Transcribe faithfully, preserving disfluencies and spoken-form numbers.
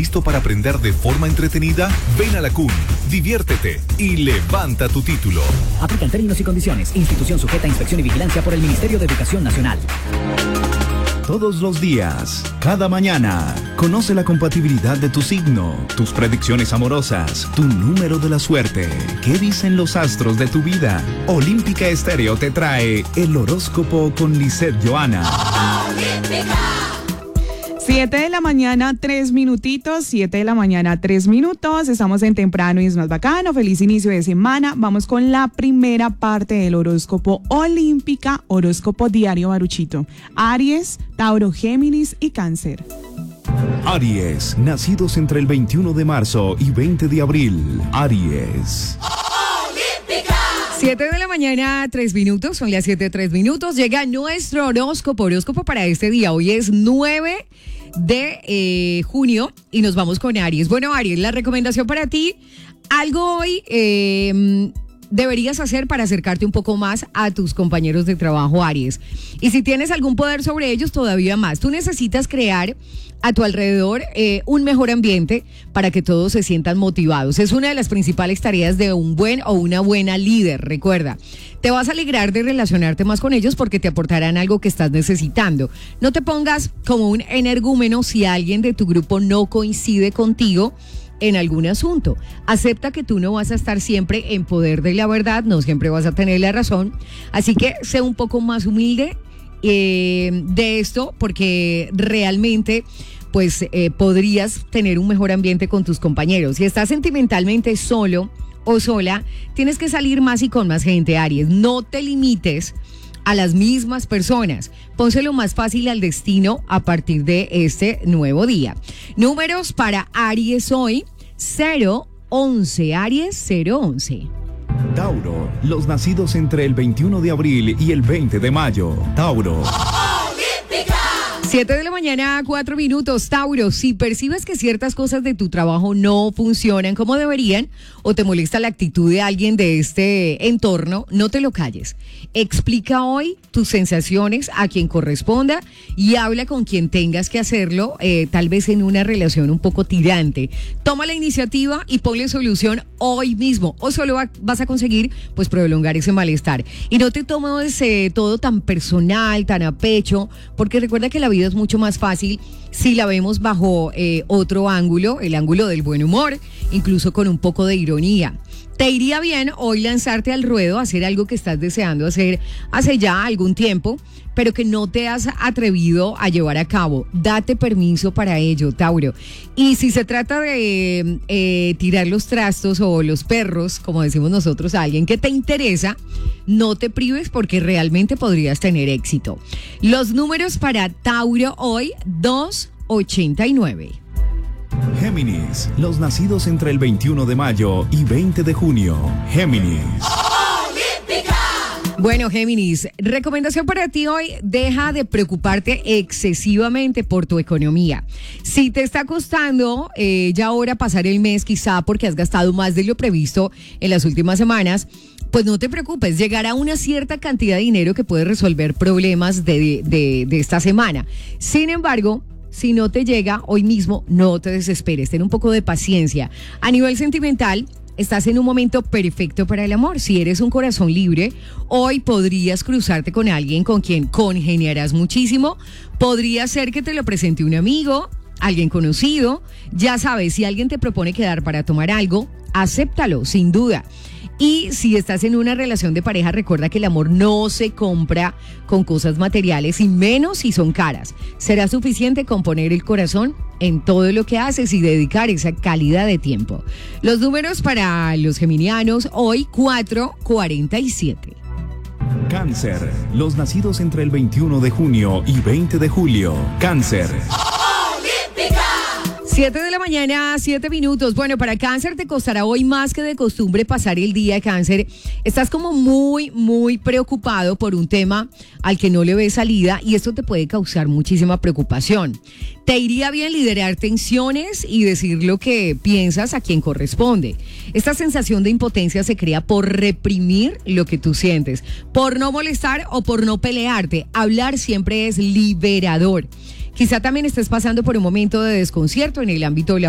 listo para aprender de forma entretenida? Ven a la C U N, diviértete y levanta tu título. Aplican términos y condiciones. Institución sujeta a inspección y vigilancia por el Ministerio de Educación Nacional. Todos los días, cada mañana, conoce la compatibilidad de tu signo, tus predicciones amorosas, tu número de la suerte. ¿Qué dicen los astros de tu vida? Olímpica Estéreo te trae el horóscopo con Lisette Johanna. Siete de la mañana, tres minutitos, siete de la mañana, tres minutos, estamos en temprano y es más bacano, feliz inicio de semana, vamos con la primera parte del horóscopo Olímpica, horóscopo diario Baruchito, Aries, Tauro, Géminis y Cáncer. Aries, nacidos entre el veintiuno de marzo y veinte de abril, Aries. Siete de la mañana, tres minutos, son las siete, tres minutos, llega nuestro horóscopo, horóscopo para este día, hoy es nueve de eh, junio y nos vamos con Aries. Bueno, Aries, la recomendación para ti, algo hoy eh, deberías hacer para acercarte un poco más a tus compañeros de trabajo, Aries. Y si tienes algún poder sobre ellos, todavía más. Tú necesitas crear a tu alrededor eh, un mejor ambiente para que todos se sientan motivados. Es una de las principales tareas de un buen o una buena líder, recuerda. Te vas a alegrar de relacionarte más con ellos porque te aportarán algo que estás necesitando. No te pongas como un energúmeno si alguien de tu grupo no coincide contigo en algún asunto. Acepta que tú no vas a estar siempre en poder de la verdad, no siempre vas a tener la razón. Así que sé un poco más humilde Eh, de esto porque realmente pues eh, podrías tener un mejor ambiente con tus compañeros. Si estás sentimentalmente solo o sola, tienes que salir más y con más gente, Aries. No te limites a las mismas personas. Pónselo más fácil al destino a partir de este nuevo día. Números para Aries hoy, cero once, Aries cero once. Tauro, los nacidos entre el veintiuno de abril y el veinte de mayo, Tauro. Siete de la mañana, cuatro minutos. Tauro, si percibes que ciertas cosas de tu trabajo no funcionan como deberían o te molesta la actitud de alguien de este entorno, no te lo calles. Explica hoy tus sensaciones a quien corresponda y habla con quien tengas que hacerlo, eh, tal vez en una relación un poco tirante. Toma la iniciativa y ponle solución hoy mismo o solo va, vas a conseguir pues prolongar ese malestar. Y no te tomes eh, todo tan personal, tan a pecho, porque recuerda que la vida es mucho más fácil si la vemos bajo eh, otro ángulo, el ángulo del buen humor, incluso con un poco de ironía. Te iría bien hoy lanzarte al ruedo, hacer algo que estás deseando hacer hace ya algún tiempo, pero que no te has atrevido a llevar a cabo. Date permiso para ello, Tauro. Y si se trata de eh, tirar los trastos o los perros, como decimos nosotros, a alguien que te interesa, no te prives porque realmente podrías tener éxito. Los números para Tauro hoy, dos ochenta y nueve. Géminis, los nacidos entre el veintiuno de mayo y veinte de junio, Géminis. Bueno, Géminis, recomendación para ti hoy, deja de preocuparte excesivamente por tu economía. Si te está costando eh, ya ahora pasar el mes, quizá porque has gastado más de lo previsto en las últimas semanas, pues no te preocupes, llegará una cierta cantidad de dinero que puede resolver problemas de, de, de esta semana. Sin embargo, si no te llega hoy mismo, no te desesperes, ten un poco de paciencia. A nivel sentimental, estás en un momento perfecto para el amor. Si eres un corazón libre, hoy podrías cruzarte con alguien con quien congeniarás muchísimo. Podría ser que te lo presente un amigo, alguien conocido. Ya sabes, si alguien te propone quedar para tomar algo, acéptalo, sin duda. Y si estás en una relación de pareja, recuerda que el amor no se compra con cosas materiales y menos si son caras. Será suficiente con poner el corazón en todo lo que haces y dedicar esa calidad de tiempo. Los números para los geminianos hoy, cuatro cuarenta y siete. Cáncer, los nacidos entre el veintiuno de junio y veinte de julio, Cáncer. Siete de la mañana, siete minutos. Bueno, para Cáncer te costará hoy más que de costumbre pasar el día, Cáncer. Estás como muy, muy preocupado por un tema al que no le ves salida y esto te puede causar muchísima preocupación. Te iría bien liderar tensiones y decir lo que piensas a quien corresponde. Esta sensación de impotencia se crea por reprimir lo que tú sientes, por no molestar o por no pelearte. Hablar siempre es liberador. Quizá también estés pasando por un momento de desconcierto en el ámbito laboral.